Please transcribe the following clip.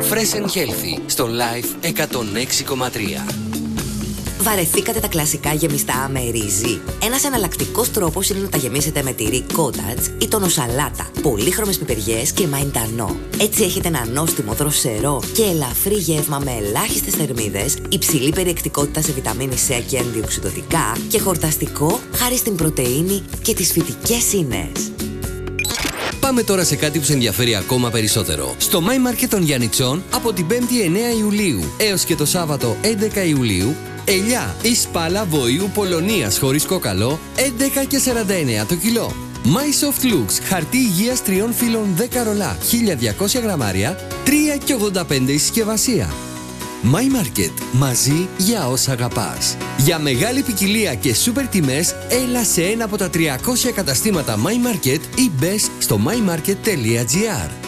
Fresh and Healthy στο Live 106,3. Βαρεθήκατε τα κλασικά γεμιστά με ρύζι? Ένας εναλλακτικός τρόπος είναι να τα γεμίσετε με τυρί cottage ή τονοσαλάτα, πολύχρωμες πιπεριές και μαϊντανό. Έτσι έχετε ένα νόστιμο, δροσερό και ελαφρύ γεύμα με ελάχιστες θερμίδες, υψηλή περιεκτικότητα σε βιταμίνη C και αντιοξυδοτικά και χορταστικό χάρη στην πρωτεΐνη και τις φυτικές ίνες. Πάμε τώρα σε κάτι που σε ενδιαφέρει ακόμα περισσότερο. Στο My Market των Γιαννιτσών από την 5η 9 Ιουλίου έως και το Σάββατο 11 Ιουλίου, ελιά ή σπάλα βοήου Πολωνίας χωρίς κόκαλο 11,49 το κιλό. My Soft Looks χαρτί υγείας 3 φύλων 10 ρολά 1200 γραμμάρια 3,85 η συσκευασία. My Market. Μαζί για όσα αγαπάς. Για μεγάλη ποικιλία και σούπερ τιμές, έλα σε ένα από τα 300 καταστήματα My Market ή μπες στο mymarket.gr.